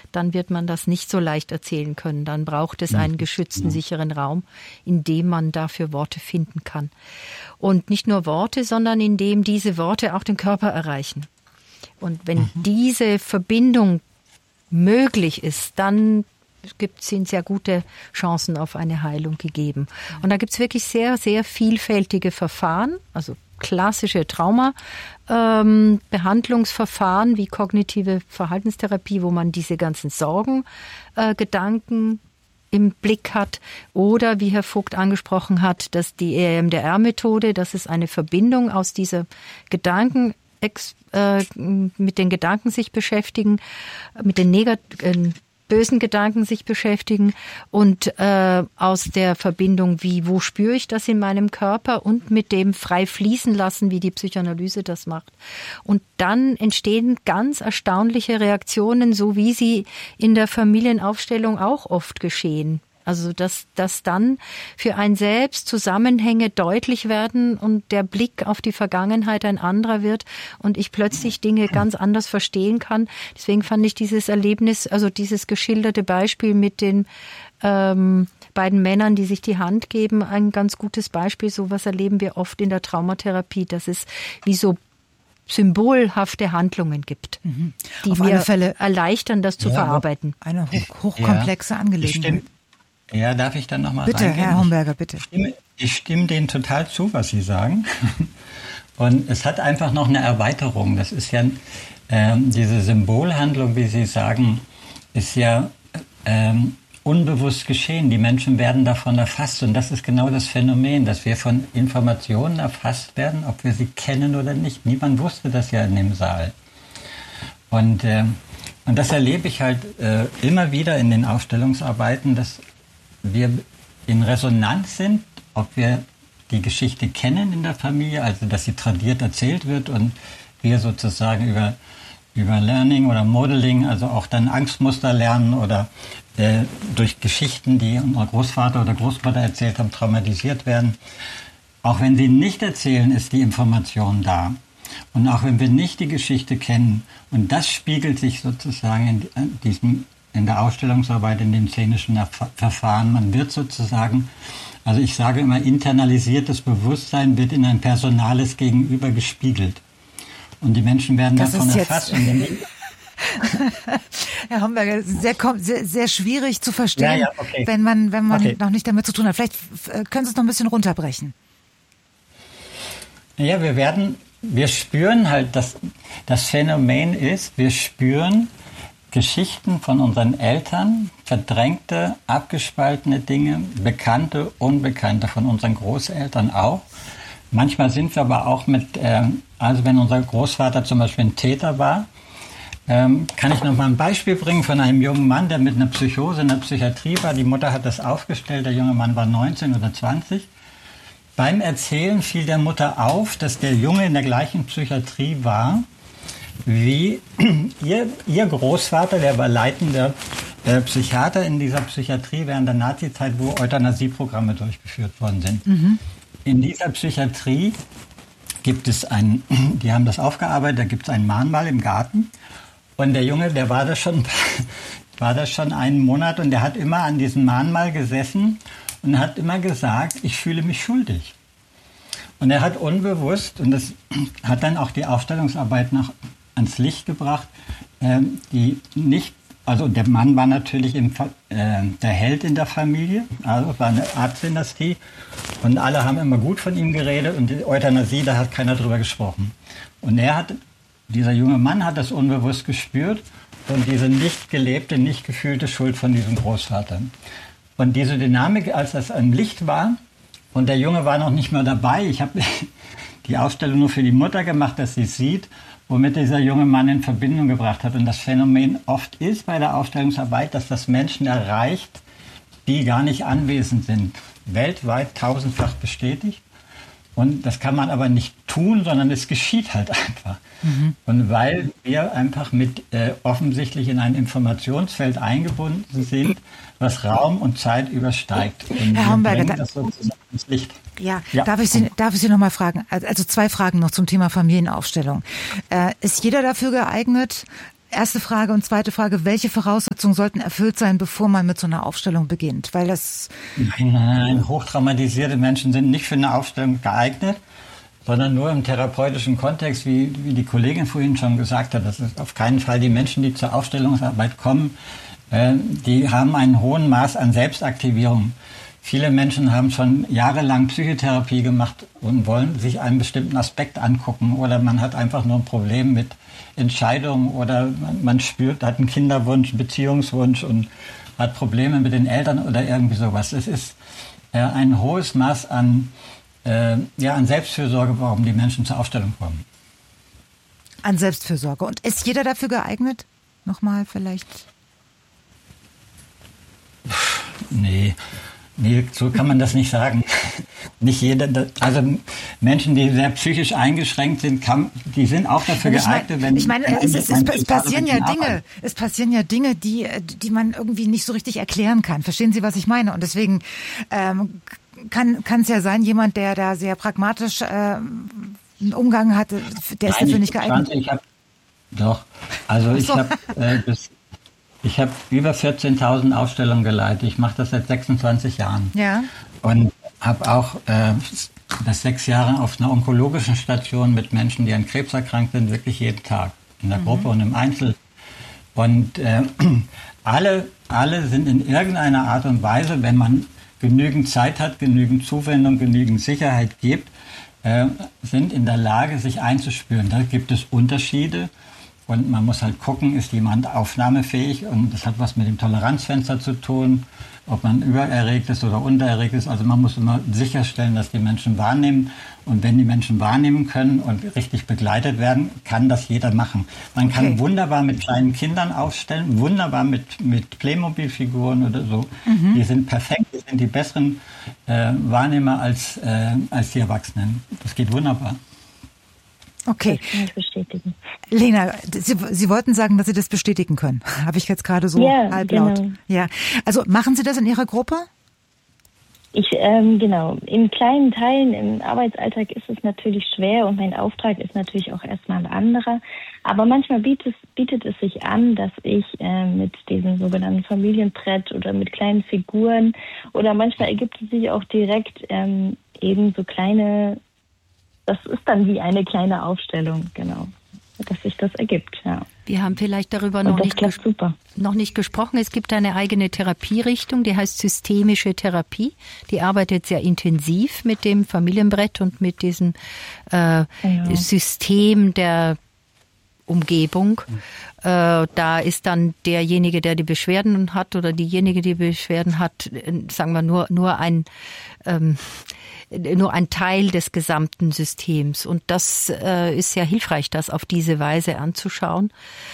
dann wird man das nicht so leicht erzählen können. Dann braucht es einen geschützten, sicheren Raum, in dem man dafür Worte finden kann. Und nicht nur Worte, sondern in dem diese Worte auch den Körper erreichen. Und wenn diese Verbindung möglich ist, dann sind sehr gute Chancen auf eine Heilung gegeben. Und da gibt es wirklich sehr, sehr vielfältige Verfahren, also klassische Trauma-Behandlungsverfahren wie kognitive Verhaltenstherapie, wo man diese ganzen Sorgen, Gedanken im Blick hat. Oder, wie Herr Vogt angesprochen hat, dass die EMDR-Methode, das ist eine Verbindung aus dieser Gedanken, mit den Gedanken sich beschäftigen, mit den bösen Gedanken sich beschäftigen und aus der Verbindung, wo spüre ich das in meinem Körper und mit dem frei fließen lassen, wie die Psychoanalyse das macht. Und dann entstehen ganz erstaunliche Reaktionen, so wie sie in der Familienaufstellung auch oft geschehen. Also dass dann für einen selbst Zusammenhänge deutlich werden und der Blick auf die Vergangenheit ein anderer wird und ich plötzlich Dinge ganz anders verstehen kann. Deswegen fand ich dieses Erlebnis, also dieses geschilderte Beispiel mit den beiden Männern, die sich die Hand geben, ein ganz gutes Beispiel. Sowas erleben wir oft in der Traumatherapie, dass es wie so symbolhafte Handlungen gibt, die auf mir alle Fälle erleichtern, das zu verarbeiten. Eine hochkomplexe Angelegenheit. Ja, darf ich dann nochmal reingehen? Bitte, Herr Homberger, bitte. Ich stimme denen total zu, was Sie sagen. Und es hat einfach noch eine Erweiterung. Das ist ja diese Symbolhandlung, wie Sie sagen, ist ja unbewusst geschehen. Die Menschen werden davon erfasst. Und das ist genau das Phänomen, dass wir von Informationen erfasst werden, ob wir sie kennen oder nicht. Niemand wusste das ja in dem Saal. Und das erlebe ich halt immer wieder in den Aufstellungsarbeiten, dass wir in Resonanz sind, ob wir die Geschichte kennen in der Familie, also dass sie tradiert erzählt wird und wir sozusagen über Learning oder Modeling, also auch dann Angstmuster lernen oder durch Geschichten, die unser Großvater oder Großmutter erzählt haben, traumatisiert werden. Auch wenn sie nicht erzählen, ist die Information da. Und auch wenn wir nicht die Geschichte kennen, und das spiegelt sich sozusagen in der Ausstellungsarbeit, in dem szenischen Verfahren. Man wird sozusagen, also ich sage immer, internalisiertes Bewusstsein wird in ein personales Gegenüber gespiegelt. Und die Menschen werden davon erfasst. Herr Homberger, sehr schwierig zu verstehen, okay. wenn man noch nicht damit zu tun hat. Vielleicht können Sie es noch ein bisschen runterbrechen. Ja, wir spüren halt, dass das Phänomen ist, wir spüren Geschichten von unseren Eltern, verdrängte, abgespaltene Dinge, bekannte, unbekannte von unseren Großeltern auch. Manchmal sind wir aber auch also wenn unser Großvater zum Beispiel ein Täter war, kann ich noch mal ein Beispiel bringen von einem jungen Mann, der mit einer Psychose in der Psychiatrie war. Die Mutter hat das aufgestellt, der junge Mann war 19 oder 20. Beim Erzählen fiel der Mutter auf, dass der Junge in der gleichen Psychiatrie war wie ihr Großvater, der war leitender Psychiater in dieser Psychiatrie während der Nazizeit, wo Euthanasieprogramme durchgeführt worden sind. In dieser Psychiatrie gibt es die haben das aufgearbeitet, da gibt es ein Mahnmal im Garten und der Junge, der war da schon einen Monat und der hat immer an diesem Mahnmal gesessen und hat immer gesagt, ich fühle mich schuldig. Und er hat unbewusst, und das hat dann auch die Aufstellungsarbeit noch ans Licht gebracht, also der Mann war natürlich der Held in der Familie, also war eine Arztdynastie und alle haben immer gut von ihm geredet und die Euthanasie, da hat keiner drüber gesprochen. Und dieser junge Mann hat das unbewusst gespürt und diese nicht gelebte, nicht gefühlte Schuld von diesem Großvater. Und diese Dynamik, als das ein Licht war und der Junge war noch nicht mehr dabei, ich habe die Ausstellung nur für die Mutter gemacht, dass sie sieht, womit dieser junge Mann in Verbindung gebracht hat. Und das Phänomen oft ist bei der Aufstellungsarbeit, dass das Menschen erreicht, die gar nicht anwesend sind. Weltweit tausendfach bestätigt. Und das kann man aber nicht tun, sondern es geschieht halt einfach. Und weil wir einfach offensichtlich in ein Informationsfeld eingebunden sind, was Raum und Zeit übersteigt. Und Herr Homberger, das sozusagen ins Licht. Ja. Darf ich Sie noch mal fragen? Also 2 Fragen noch zum Thema Familienaufstellung. Ist jeder dafür geeignet, erste Frage und zweite Frage, welche Voraussetzungen sollten erfüllt sein, bevor man mit so einer Aufstellung beginnt? Weil das... Nein, hochtraumatisierte Menschen sind nicht für eine Aufstellung geeignet, sondern nur im therapeutischen Kontext, wie die Kollegin vorhin schon gesagt hat. Das ist auf keinen Fall die Menschen, die zur Aufstellungsarbeit kommen, die haben einen hohen Maß an Selbstaktivierung. Viele Menschen haben schon jahrelang Psychotherapie gemacht und wollen sich einen bestimmten Aspekt angucken. Oder man hat einfach nur ein Problem mit Entscheidungen oder man spürt, hat einen Kinderwunsch, einen Beziehungswunsch und hat Probleme mit den Eltern oder irgendwie sowas. Es ist ein hohes Maß an Selbstfürsorge, warum die Menschen zur Aufstellung kommen. An Selbstfürsorge. Und ist jeder dafür geeignet? Nochmal vielleicht? Nee, so kann man das nicht sagen. Nicht jeder, also Menschen, die sehr psychisch eingeschränkt sind, die sind auch dafür geeignet, wenn... Ich meine, es passieren ja Dinge, die man irgendwie nicht so richtig erklären kann. Verstehen Sie, was ich meine? Und deswegen kann es ja sein, jemand, der da sehr pragmatisch einen Umgang hatte, der ist dafür nicht geeignet. Ich habe über 14.000 Aufstellungen geleitet. Ich mache das seit 26 Jahren. Ja. Und habe auch das 6 Jahre auf einer onkologischen Station mit Menschen, die an Krebs erkrankt sind, wirklich jeden Tag. In der Gruppe und im Einzel. Und alle sind in irgendeiner Art und Weise, wenn man genügend Zeit hat, genügend Zuwendung, genügend Sicherheit gibt, sind in der Lage, sich einzuspüren. Da gibt es Unterschiede. Und man muss halt gucken, ist jemand aufnahmefähig, und das hat was mit dem Toleranzfenster zu tun, ob man übererregt ist oder untererregt ist. Also man muss immer sicherstellen, dass die Menschen wahrnehmen. Und wenn die Menschen wahrnehmen können und richtig begleitet werden, kann das jeder machen. Man kann wunderbar mit kleinen Kindern aufstellen, wunderbar mit Playmobil-Figuren oder so. Die sind perfekt, die sind die besseren Wahrnehmer als die Erwachsenen. Das geht wunderbar. Okay. Das kann ich bestätigen. Lena, Sie wollten sagen, dass Sie das bestätigen können. Habe ich jetzt gerade so halblaut. Genau. Ja. Also machen Sie das in Ihrer Gruppe? Genau. In kleinen Teilen im Arbeitsalltag ist es natürlich schwer und mein Auftrag ist natürlich auch erstmal ein anderer. Aber manchmal bietet es sich an, dass ich mit diesem sogenannten Familienbrett oder mit kleinen Figuren oder manchmal ergibt es sich auch direkt eben so kleine. Das ist dann wie eine kleine Aufstellung, genau, dass sich das ergibt, ja. Wir haben vielleicht darüber noch nicht gesprochen. Es gibt eine eigene Therapierichtung, die heißt systemische Therapie. Die arbeitet sehr intensiv mit dem Familienbrett und mit diesem System der Umgebung. Da ist dann derjenige, der die Beschwerden hat oder diejenige, die Beschwerden hat, sagen wir nur ein Teil des gesamten Systems. Und das ist sehr hilfreich, das auf diese Weise anzuschauen.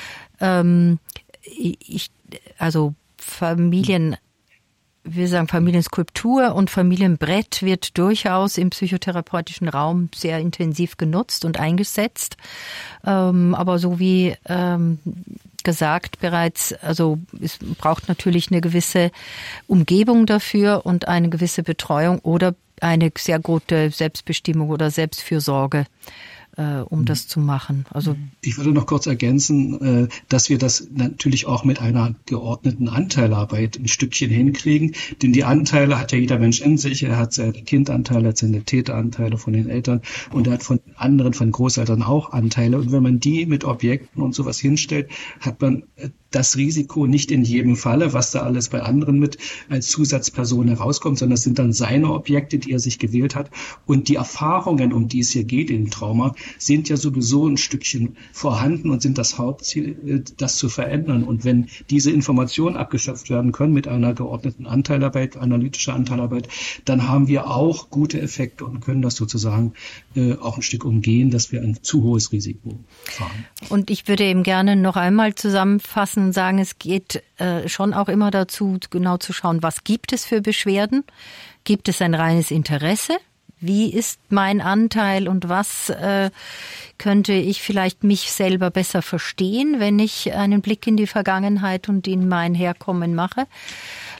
Familienskulptur und Familienbrett wird durchaus im psychotherapeutischen Raum sehr intensiv genutzt und eingesetzt. Aber so wie gesagt bereits, also es braucht natürlich eine gewisse Umgebung dafür und eine gewisse Betreuung oder eine sehr gute Selbstbestimmung oder Selbstfürsorge, um das zu machen. Also ich würde noch kurz ergänzen, dass wir das natürlich auch mit einer geordneten Anteilarbeit ein Stückchen hinkriegen, denn die Anteile hat ja jeder Mensch in sich. Er hat seine Kindanteile, hat seine Täteranteile von den Eltern und er hat von anderen, von Großeltern auch Anteile. Und wenn man die mit Objekten und sowas hinstellt, hat man das Risiko nicht in jedem Falle, was da alles bei anderen mit als Zusatzperson herauskommt, sondern es sind dann seine Objekte, die er sich gewählt hat. Und die Erfahrungen, um die es hier geht im Trauma, sind ja sowieso ein Stückchen vorhanden und sind das Hauptziel, das zu verändern. Und wenn diese Informationen abgeschöpft werden können mit einer geordneten Anteilarbeit, analytischer Anteilarbeit, dann haben wir auch gute Effekte und können das sozusagen auch ein Stück umgehen, dass wir ein zu hohes Risiko fahren. Und ich würde eben gerne noch einmal zusammenfassen und sagen, es geht schon auch immer dazu, genau zu schauen, was gibt es für Beschwerden? Gibt es ein reines Interesse? Wie ist mein Anteil und was könnte ich vielleicht mich selber besser verstehen, wenn ich einen Blick in die Vergangenheit und in mein Herkommen mache?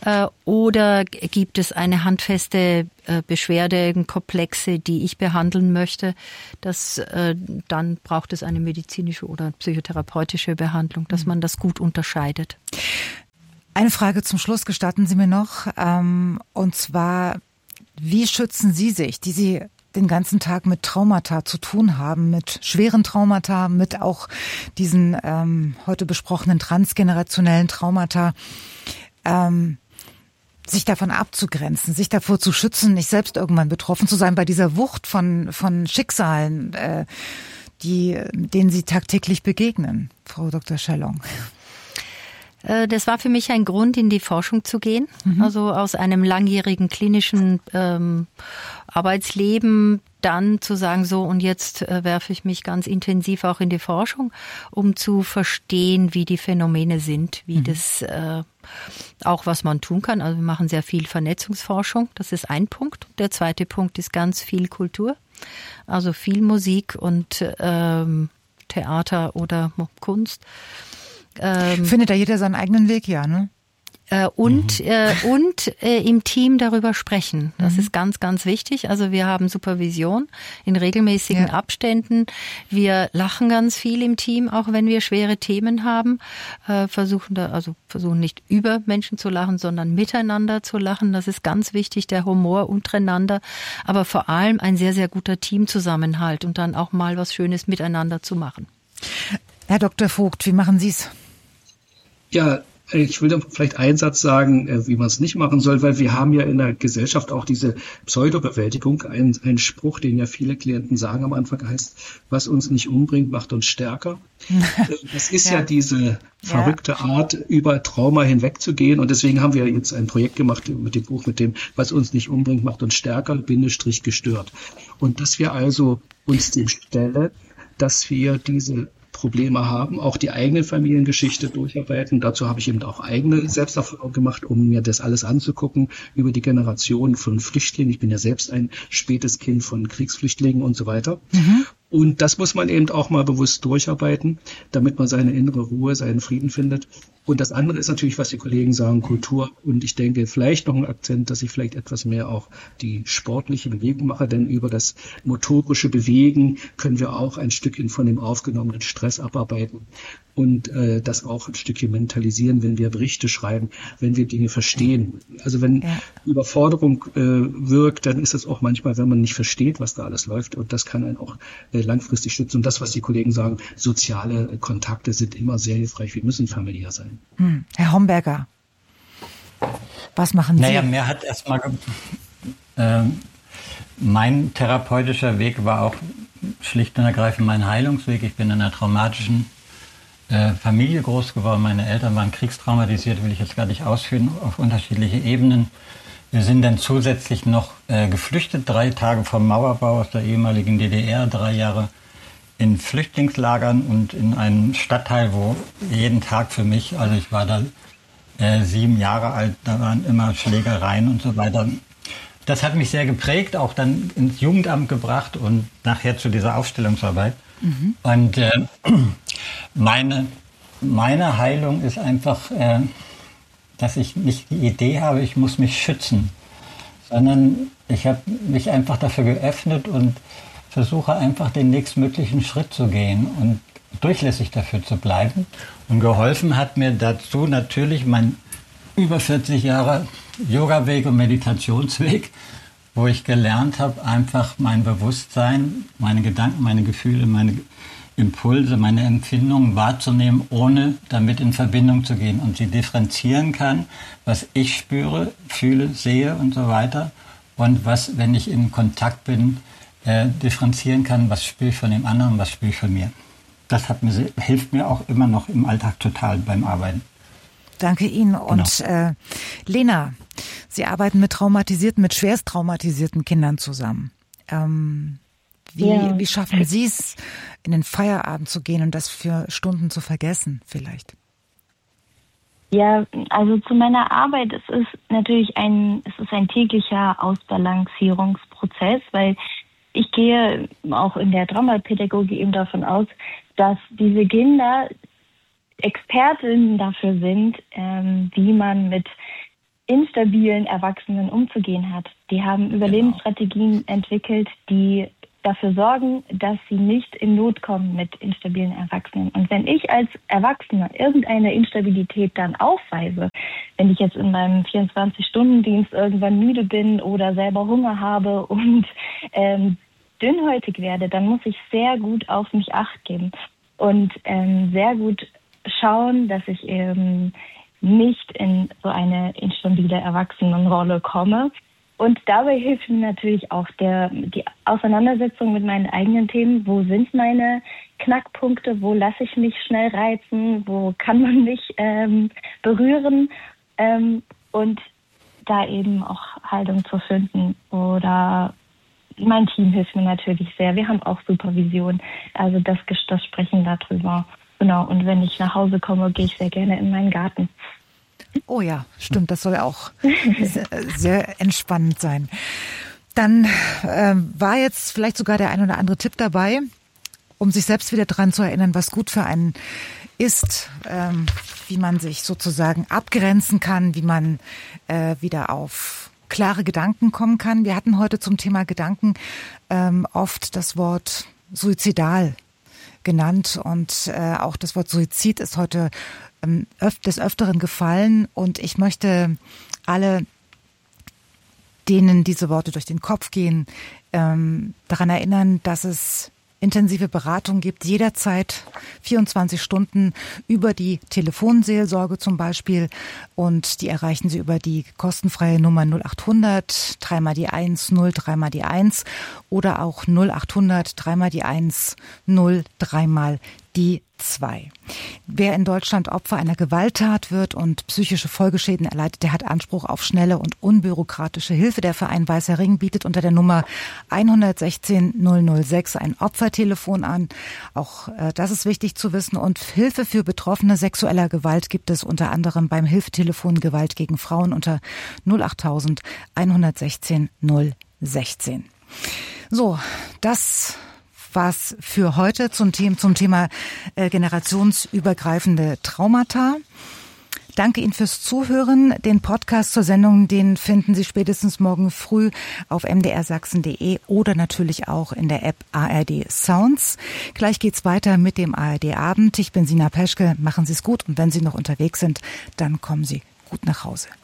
Oder gibt es eine handfeste Beschwerdekomplexe, die ich behandeln möchte? Dann braucht es eine medizinische oder psychotherapeutische Behandlung, dass man das gut unterscheidet. Eine Frage zum Schluss gestatten Sie mir noch, und zwar, wie schützen Sie sich, die Sie den ganzen Tag mit Traumata zu tun haben, mit schweren Traumata, mit auch diesen heute besprochenen transgenerationellen Traumata, sich davon abzugrenzen, sich davor zu schützen, nicht selbst irgendwann betroffen zu sein bei dieser Wucht von Schicksalen, denen Sie tagtäglich begegnen, Frau Dr. Schellong? Das war für mich ein Grund, in die Forschung zu gehen. Also aus einem langjährigen klinischen Arbeitsleben dann zu sagen, so und jetzt werfe ich mich ganz intensiv auch in die Forschung, um zu verstehen, wie die Phänomene sind, wie das auch was man tun kann. Also wir machen sehr viel Vernetzungsforschung, das ist ein Punkt. Der zweite Punkt ist ganz viel Kultur, also viel Musik und Theater oder Kunst. Findet da jeder seinen eigenen Weg, ja, ne? Und im Team darüber sprechen. Das ist ganz, ganz wichtig. Also wir haben Supervision in regelmäßigen Abständen. Wir lachen ganz viel im Team, auch wenn wir schwere Themen haben. Versuchen nicht über Menschen zu lachen, sondern miteinander zu lachen. Das ist ganz wichtig, der Humor untereinander. Aber vor allem ein sehr, sehr guter Teamzusammenhalt und dann auch mal was Schönes miteinander zu machen. Herr Dr. Vogt, wie machen Sie es? Ja, ich will da vielleicht einen Satz sagen, wie man es nicht machen soll, weil wir haben ja in der Gesellschaft auch diese Pseudobewältigung, ein Spruch, den ja viele Klienten sagen am Anfang, heißt, was uns nicht umbringt, macht uns stärker. Das ist ja diese verrückte Art, über Trauma hinwegzugehen, und deswegen haben wir jetzt ein Projekt gemacht mit dem Buch, mit dem, was uns nicht umbringt, macht uns stärker, / gestört. Und dass wir also uns dem stellen, dass wir diese Probleme haben, auch die eigene Familiengeschichte durcharbeiten. Dazu habe ich eben auch eigene Selbsterfahrung gemacht, um mir das alles anzugucken über die Generation von Flüchtlingen. Ich bin ja selbst ein spätes Kind von Kriegsflüchtlingen und so weiter. Und das muss man eben auch mal bewusst durcharbeiten, damit man seine innere Ruhe, seinen Frieden findet. Und das andere ist natürlich, was die Kollegen sagen, Kultur. Und ich denke, vielleicht noch ein Akzent, dass ich vielleicht etwas mehr auch die sportliche Bewegung mache, denn über das motorische Bewegen können wir auch ein Stückchen von dem aufgenommenen Stress abarbeiten und das auch ein Stückchen mentalisieren, wenn wir Berichte schreiben, wenn wir Dinge verstehen. Also wenn Überforderung wirkt, dann ist es auch manchmal, wenn man nicht versteht, was da alles läuft, und das kann einen auch langfristig schützen. Und das, was die Kollegen sagen, soziale Kontakte sind immer sehr hilfreich. Wir müssen familiär sein. Herr Homberger, was machen Sie? Naja, mir hat erstmal mein therapeutischer Weg war auch schlicht und ergreifend mein Heilungsweg. Ich bin in einer traumatischen Familie groß geworden. Meine Eltern waren kriegstraumatisiert, will ich jetzt gar nicht ausführen, auf unterschiedliche Ebenen. Wir sind dann zusätzlich noch geflüchtet, 3 Tage vom Mauerbau aus der ehemaligen DDR, 3 Jahre in Flüchtlingslagern und in einem Stadtteil, wo jeden Tag für mich, also ich war da 7 Jahre alt, da waren immer Schlägereien und so weiter. Das hat mich sehr geprägt, auch dann ins Jugendamt gebracht und nachher zu dieser Aufstellungsarbeit. Und meine Heilung ist einfach, dass ich nicht die Idee habe, ich muss mich schützen, sondern ich habe mich einfach dafür geöffnet und versuche einfach den nächstmöglichen Schritt zu gehen und durchlässig dafür zu bleiben. Und geholfen hat mir dazu natürlich mein über 40 Jahre Yoga-Weg und Meditationsweg, wo ich gelernt habe, einfach mein Bewusstsein, meine Gedanken, meine Gefühle, meine Impulse, meine Empfindungen wahrzunehmen, ohne damit in Verbindung zu gehen und sie differenzieren kann, was ich spüre, fühle, sehe und so weiter, und was, wenn ich in Kontakt bin, differenzieren kann, was spüre ich von dem anderen, was spüre ich von mir. Das hilft mir auch immer noch im Alltag total beim Arbeiten. Danke Ihnen. Und Lena, Sie arbeiten mit schwerst traumatisierten Kindern zusammen. Wie schaffen Sie es, in den Feierabend zu gehen und das für Stunden zu vergessen vielleicht? Ja, also zu meiner Arbeit, es ist natürlich ein täglicher Ausbalancierungsprozess, weil ich gehe auch in der Traumapädagogik eben davon aus, dass diese Kinder Expertinnen dafür sind, wie man mit instabilen Erwachsenen umzugehen hat. Die haben Überlebensstrategien entwickelt, die dafür sorgen, dass sie nicht in Not kommen mit instabilen Erwachsenen. Und wenn ich als Erwachsener irgendeine Instabilität dann aufweise, wenn ich jetzt in meinem 24-Stunden-Dienst irgendwann müde bin oder selber Hunger habe und dünnhäutig werde, dann muss ich sehr gut auf mich Acht geben und sehr gut schauen, dass ich nicht in so eine instabile Erwachsenenrolle komme. Und dabei hilft mir natürlich auch die Auseinandersetzung mit meinen eigenen Themen. Wo sind meine Knackpunkte? Wo lasse ich mich schnell reizen? Wo kann man mich berühren? Und da eben auch Haltung zu finden. Oder mein Team hilft mir natürlich sehr. Wir haben auch Supervision. Also das Sprechen darüber. Genau. Und wenn ich nach Hause komme, gehe ich sehr gerne in meinen Garten. Oh ja, stimmt, das soll auch sehr entspannend sein. Dann war jetzt vielleicht sogar der ein oder andere Tipp dabei, um sich selbst wieder daran zu erinnern, was gut für einen ist, wie man sich sozusagen abgrenzen kann, wie man wieder auf klare Gedanken kommen kann. Wir hatten heute zum Thema Gedanken oft das Wort suizidal genannt und auch das Wort Suizid ist heute des Öfteren gefallen und ich möchte alle, denen diese Worte durch den Kopf gehen, daran erinnern, dass es intensive Beratung gibt, jederzeit 24 Stunden über die Telefonseelsorge zum Beispiel und die erreichen Sie über die kostenfreie Nummer 0800 3 mal die 1 0 3 mal die 1 oder auch 0800 3 mal die 1 0 3 mal die 2. Wer in Deutschland Opfer einer Gewalttat wird und psychische Folgeschäden erleidet, der hat Anspruch auf schnelle und unbürokratische Hilfe. Der Verein Weißer Ring bietet unter der Nummer 116 006 ein Opfertelefon an. Auch das ist wichtig zu wissen. Und Hilfe für Betroffene sexueller Gewalt gibt es unter anderem beim Hilfetelefon Gewalt gegen Frauen unter 08000 116 016. So, das war's für heute zum Thema generationsübergreifende Traumata. Danke Ihnen fürs Zuhören. Den Podcast zur Sendung, den finden Sie spätestens morgen früh auf mdrsachsen.de oder natürlich auch in der App ARD Sounds. Gleich geht's weiter mit dem ARD Abend. Ich bin Sina Peschke. Machen Sie es gut und wenn Sie noch unterwegs sind, dann kommen Sie gut nach Hause.